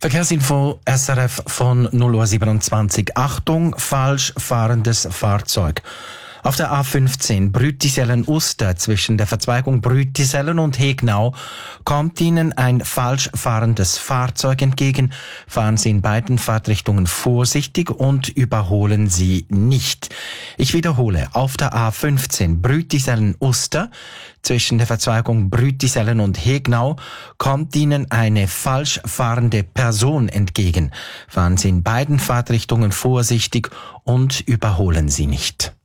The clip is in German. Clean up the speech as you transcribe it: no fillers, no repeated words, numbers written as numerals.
Verkehrsinfo SRF von 0:27 Uhr. Achtung, falsch fahrendes Fahrzeug. Auf der A15 Brütisellen-Uster zwischen der Verzweigung Brütisellen und Hegnau kommt Ihnen ein falsch fahrendes Fahrzeug entgegen. Fahren Sie in beiden Fahrtrichtungen vorsichtig und überholen Sie nicht. Ich wiederhole, auf der A15 Brütisellen-Uster zwischen der Verzweigung Brütisellen und Hegnau kommt Ihnen eine falsch fahrende Person entgegen. Fahren Sie in beiden Fahrtrichtungen vorsichtig und überholen Sie nicht.